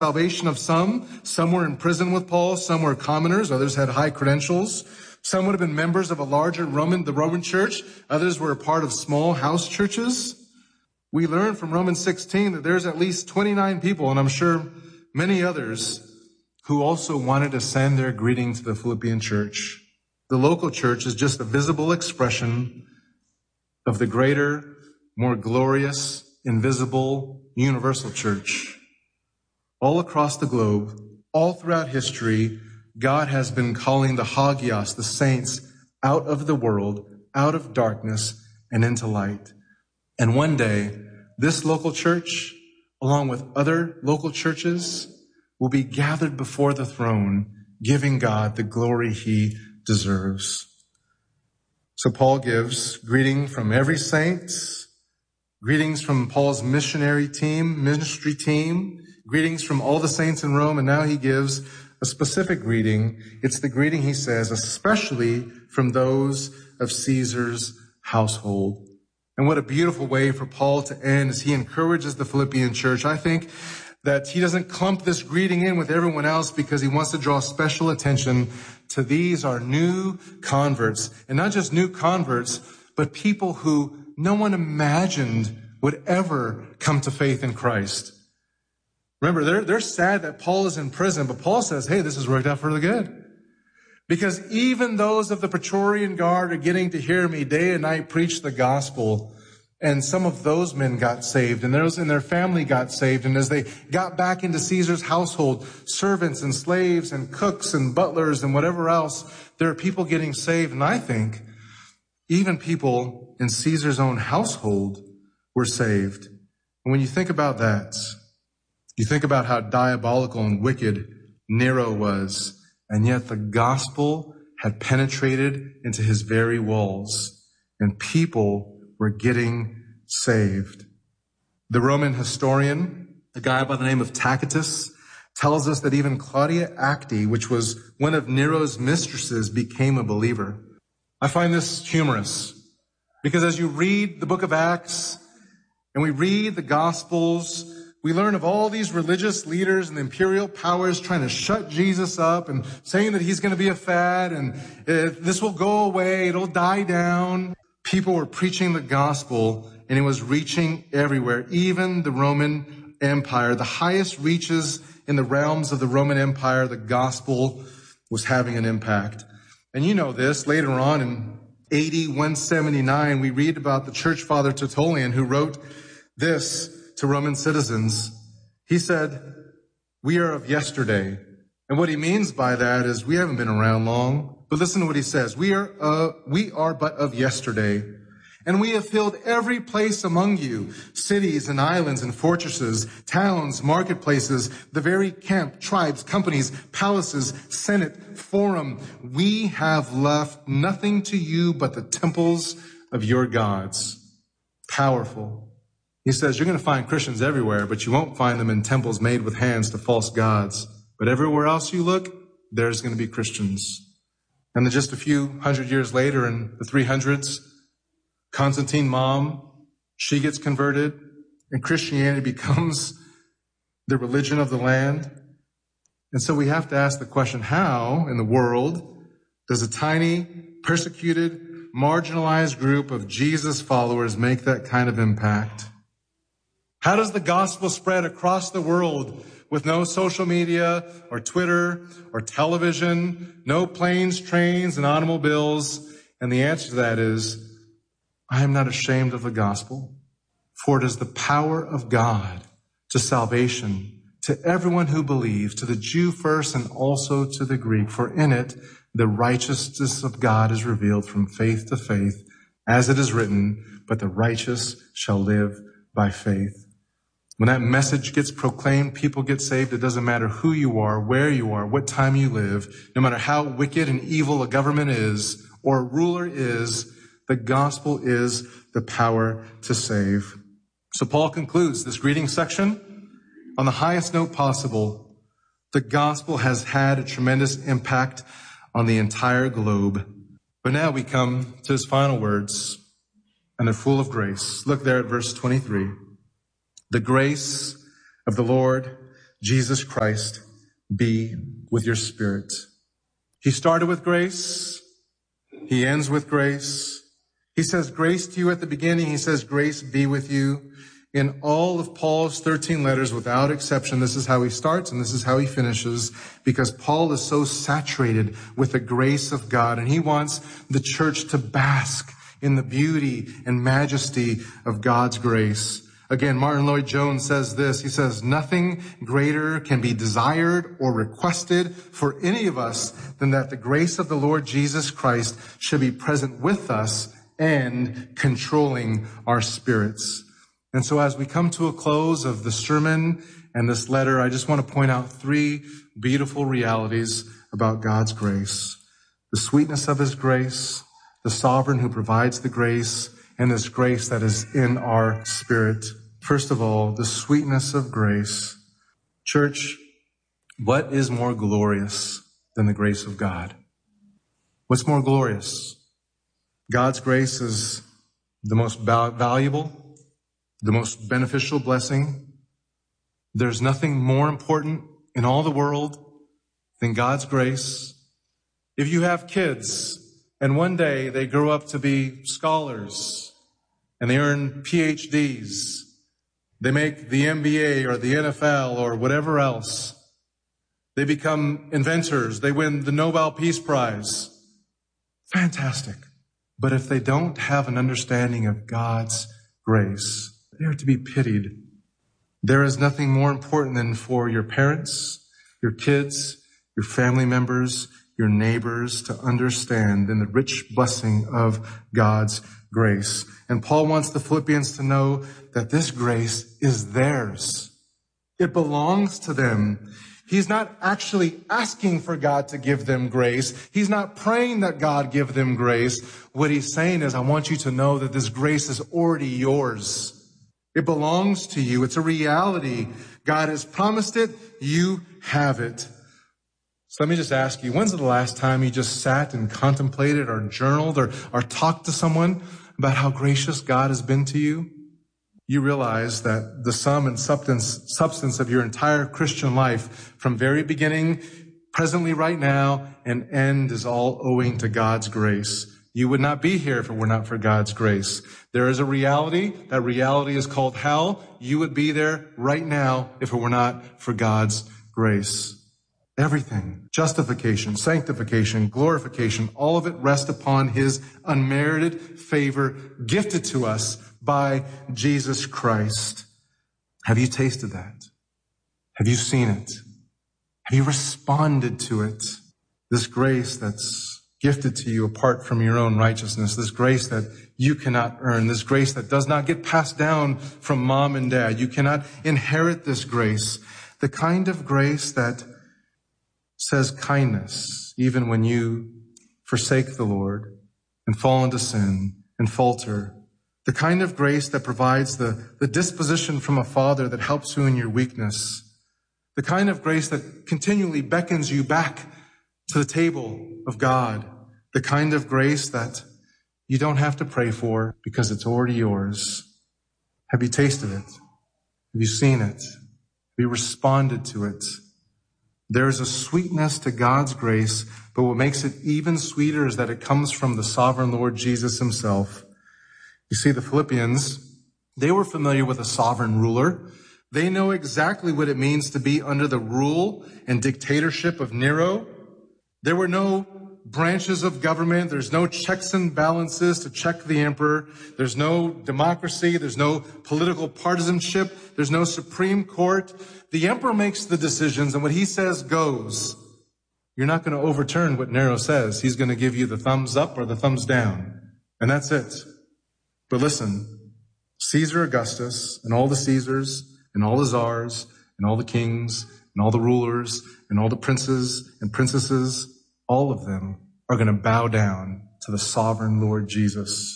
salvation of some. Some were in prison with Paul. Some were commoners. Others had high credentials. Some would have been members of a larger the Roman church. Others were a part of small house churches. We learn from Romans 16 that there's at least 29 people, and I'm sure many others, who also wanted to send their greeting to the Philippian church. The local church is just a visible expression of the greater, more glorious, invisible, universal church. All across the globe, all throughout history, God has been calling the Hagios, the saints, out of the world, out of darkness, and into light. And one day, this local church, along with other local churches, will be gathered before the throne, giving God the glory he deserves. So Paul gives greeting from every saint, greetings from Paul's ministry team, greetings from all the saints in Rome, and now he gives a specific greeting. It's the greeting, he says, especially from those of Caesar's household. And what a beautiful way for Paul to end as he encourages the Philippian church. I think that he doesn't clump this greeting in with everyone else because he wants to draw special attention to these are new converts. And not just new converts, but people who no one imagined would ever come to faith in Christ. Remember, they're sad that Paul is in prison, but Paul says, hey, this has worked out for the good. Because even those of the Praetorian Guard are getting to hear me day and night preach the gospel. And some of those men got saved, and those in their family got saved. And as they got back into Caesar's household, servants and slaves and cooks and butlers and whatever else, there are people getting saved. And I think even people in Caesar's own household were saved. And when you think about that, you think about how diabolical and wicked Nero was, and yet the gospel had penetrated into his very walls, and people were getting saved. The Roman historian, a guy by the name of Tacitus, tells us that even Claudia Acte, which was one of Nero's mistresses, became a believer. I find this humorous because as you read the book of Acts and we read the Gospels, we learn of all these religious leaders and the imperial powers trying to shut Jesus up and saying that he's going to be a fad and this will go away, it'll die down. People were preaching the gospel and it was reaching everywhere, even the Roman Empire. The highest reaches in the realms of the Roman Empire, the gospel was having an impact. And you know this, later on in AD 179, we read about the church father Tertullian who wrote this to Roman citizens. He said, we are of yesterday. And what he means by that is we haven't been around long. But listen to what he says. We are but of yesterday. And we have filled every place among you, cities and islands and fortresses, towns, marketplaces, the very camp, tribes, companies, palaces, senate, forum. We have left nothing to you but the temples of your gods. Powerful. He says you're going to find Christians everywhere, but you won't find them in temples made with hands to false gods. But everywhere else you look, there's going to be Christians. And then just a few hundred years later in the 300s, Constantine's mom, she gets converted, and Christianity becomes the religion of the land. And so we have to ask the question, how in the world does a tiny, persecuted, marginalized group of Jesus followers make that kind of impact? How does the gospel spread across the world with no social media or Twitter or television, no planes, trains, and automobiles? And the answer to that is, I am not ashamed of the gospel, for it is the power of God to salvation, to everyone who believes, to the Jew first and also to the Greek. For in it, the righteousness of God is revealed from faith to faith, as it is written, but the righteous shall live by faith. When that message gets proclaimed, people get saved. It doesn't matter who you are, where you are, what time you live, no matter how wicked and evil a government is or a ruler is, the gospel is the power to save. So Paul concludes this greeting section on the highest note possible. The gospel has had a tremendous impact on the entire globe. But now we come to his final words, and they're full of grace. Look there at verse 23. The grace of the Lord Jesus Christ be with your spirit. He started with grace. He ends with grace. He says grace to you at the beginning. He says grace be with you. In all of Paul's 13 letters, without exception, this is how he starts and this is how he finishes, because Paul is so saturated with the grace of God, and he wants the church to bask in the beauty and majesty of God's grace. Again, Martin Lloyd-Jones says this. He says, nothing greater can be desired or requested for any of us than that the grace of the Lord Jesus Christ should be present with us and controlling our spirits. And so as we come to a close of the sermon and this letter, I just want to point out three beautiful realities about God's grace. The sweetness of his grace, the sovereign who provides the grace, and this grace that is in our spirit. First of all, the sweetness of grace. Church, what is more glorious than the grace of God? What's more glorious? God's grace is the most valuable, the most beneficial blessing. There's nothing more important in all the world than God's grace. If you have kids and one day they grow up to be scholars and they earn PhDs, they make the NBA or the NFL or whatever else, they become inventors, they win the Nobel Peace Prize. Fantastic. But if they don't have an understanding of God's grace, they are to be pitied. There is nothing more important than for your parents, your kids, your family members, your neighbors to understand in the rich blessing of God's grace. And Paul wants the Philippians to know that this grace is theirs. It belongs to them. He's not actually asking for God to give them grace. He's not praying that God give them grace. What he's saying is, I want you to know that this grace is already yours. It belongs to you. It's a reality. God has promised it. You have it. So let me just ask you, when's the last time you just sat and contemplated or journaled or talked to someone about how gracious God has been to you? You realize that the sum and substance of your entire Christian life, from very beginning, presently right now, and end, is all owing to God's grace. You would not be here if it were not for God's grace. There is a reality. That reality is called hell. You would be there right now if it were not for God's grace. Everything, justification, sanctification, glorification, all of it rests upon his unmerited favor gifted to us by Jesus Christ. Have you tasted that? Have you seen it? Have you responded to it? This grace that's gifted to you apart from your own righteousness, this grace that you cannot earn, this grace that does not get passed down from mom and dad. You cannot inherit this grace. The kind of grace that says kindness, even when you forsake the Lord and fall into sin and falter. The kind of grace that provides the disposition from a father that helps you in your weakness. The kind of grace that continually beckons you back to the table of God. The kind of grace that you don't have to pray for because it's already yours. Have you tasted it? Have you seen it? Have you responded to it? There is a sweetness to God's grace, but what makes it even sweeter is that it comes from the sovereign Lord Jesus himself. You see, the Philippians, they were familiar with a sovereign ruler. They know exactly what it means to be under the rule and dictatorship of Nero. There were no branches of government. There's no checks and balances to check the emperor. There's no democracy. There's no political partisanship. There's no Supreme Court. The emperor makes the decisions, and what he says goes. You're not going to overturn what Nero says. He's going to give you the thumbs up or the thumbs down. And that's it. But listen, Caesar Augustus and all the Caesars and all the czars and all the kings and all the rulers and all the princes and princesses, all of them are going to bow down to the sovereign Lord Jesus.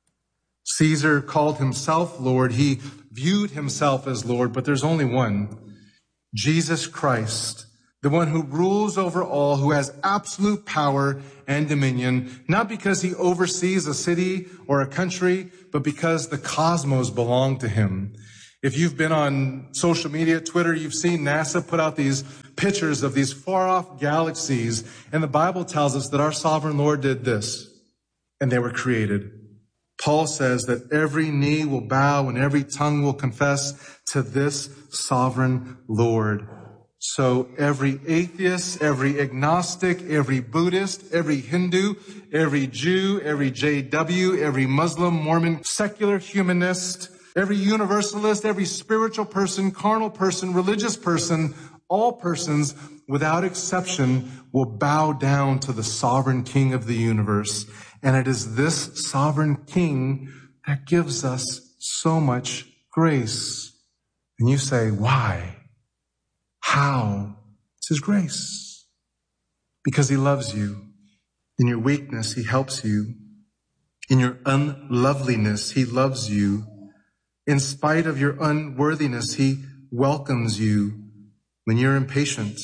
Caesar called himself Lord. He viewed himself as Lord, but there's only one. Jesus Christ, the one who rules over all, who has absolute power and dominion, not because he oversees a city or a country, but because the cosmos belong to him. If you've been on social media, Twitter, you've seen NASA put out these pictures of these far-off galaxies, and the Bible tells us that our sovereign Lord did this, and they were created. Paul says that every knee will bow and every tongue will confess to this sovereign Lord. So every atheist, every agnostic, every Buddhist, every Hindu, every Jew, every JW, every Muslim, Mormon, secular humanist, every universalist, every spiritual person, carnal person, religious person, all persons without exception will bow down to the sovereign King of the universe. And it is this sovereign King that gives us so much grace. And you say, why? How? It's His grace. Because He loves you. In your weakness, He helps you. In your unloveliness, He loves you. In spite of your unworthiness, He welcomes you. When you're impatient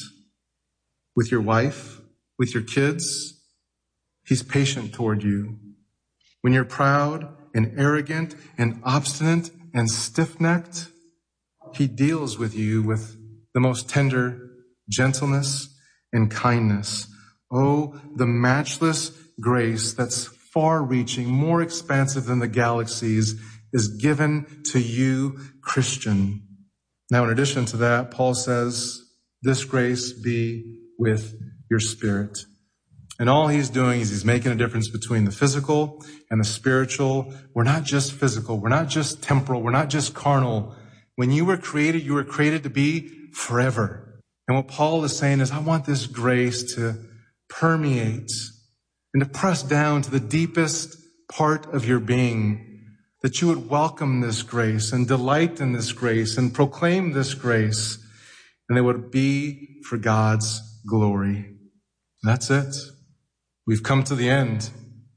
with your wife, with your kids, He's patient toward you. When you're proud and arrogant and obstinate and stiff-necked, He deals with you with the most tender gentleness and kindness. Oh, the matchless grace that's far-reaching, more expansive than the galaxies is given to you, Christian. Now, in addition to that, Paul says, this grace be with your spirit. And all he's doing is he's making a difference between the physical and the spiritual. We're not just physical. We're not just temporal. We're not just carnal. When you were created to be forever. And what Paul is saying is, I want this grace to permeate and to press down to the deepest part of your being, that you would welcome this grace and delight in this grace and proclaim this grace, and it would be for God's glory. That's it. We've come to the end.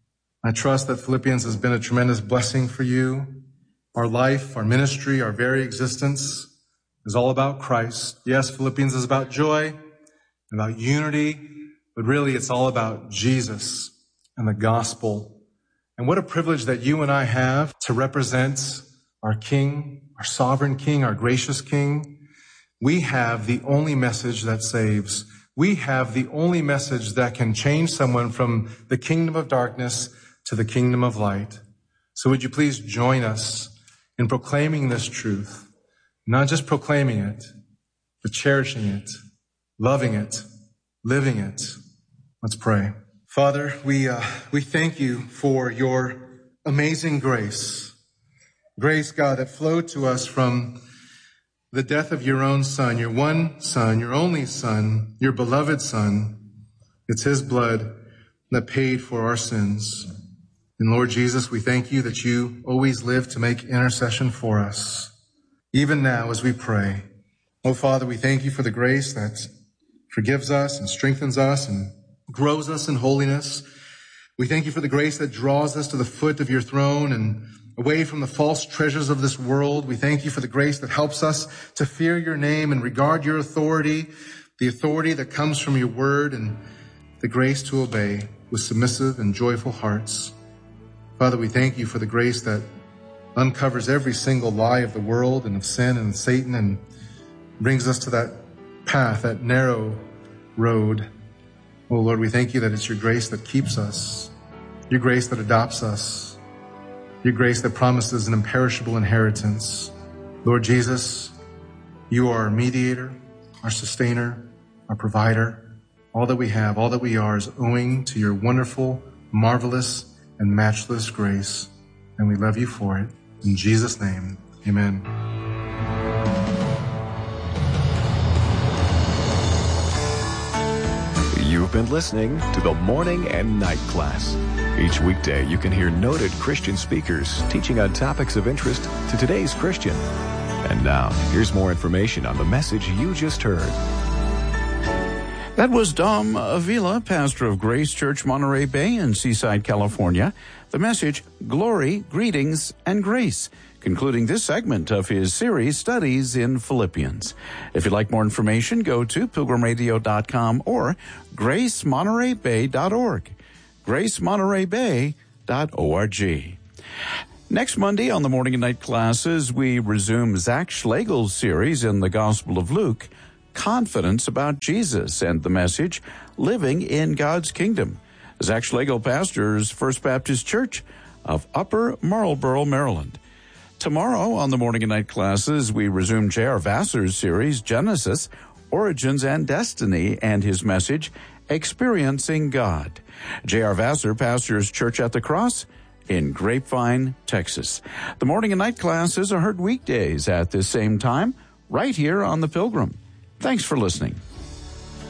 I trust that Philippians has been a tremendous blessing for you. Our life, our ministry, our very existence is all about Christ. Yes, Philippians is about joy, about unity, but really it's all about Jesus and the gospel. And what a privilege that you and I have to represent our King, our sovereign King, our gracious King. We have the only message that saves. We have the only message that can change someone from the kingdom of darkness to the kingdom of light. So would you please join us in proclaiming this truth? Not just proclaiming it, but cherishing it, loving it, living it. Let's pray. Father, we thank you for your amazing grace. Grace, God, that flowed to us from the death of your own Son, your one Son, your only Son, your beloved Son. It's His blood that paid for our sins. And Lord Jesus, we thank you that you always live to make intercession for us. Even now as we pray. Oh, Father, we thank you for the grace that forgives us and strengthens us and grows us in holiness. We thank you for the grace that draws us to the foot of your throne and away from the false treasures of this world. We thank you for the grace that helps us to fear your name and regard your authority, the authority that comes from your word, and the grace to obey with submissive and joyful hearts. Father, we thank you for the grace that uncovers every single lie of the world and of sin and Satan and brings us to that path, that narrow road. Oh Lord, we thank you that it's your grace that keeps us, your grace that adopts us, your grace that promises an imperishable inheritance. Lord Jesus, you are our mediator, our sustainer, our provider. All that we have, all that we are is owing to your wonderful, marvelous, and matchless grace. And we love you for it. In Jesus' name, amen. You've been listening to the Morning and Night Class. Each weekday, you can hear noted Christian speakers teaching on topics of interest to today's Christian. And now, here's more information on the message you just heard. That was Dom Avila, pastor of Grace Church, Monterey Bay in Seaside, California. The message, Glory, Greetings, and Grace, concluding this segment of his series, Studies in Philippians. If you'd like more information, go to pilgrimradio.com or gracemontereybay.org. gracemontereybay.org. Next Monday on the morning and night classes, we resume Zach Schlegel's series in the Gospel of Luke, Confidence About Jesus, and the message, Living in God's Kingdom. Zach Schlegel pastors First Baptist Church of Upper Marlboro, Maryland. Tomorrow on the morning and night classes, we resume J.R. Vassar's series, Genesis, Origins and Destiny, and his message, Experiencing God. J.R. Vassar pastors Church at the Cross in Grapevine, Texas. The morning and night classes are heard weekdays at this same time, right here on The Pilgrim. Thanks for listening.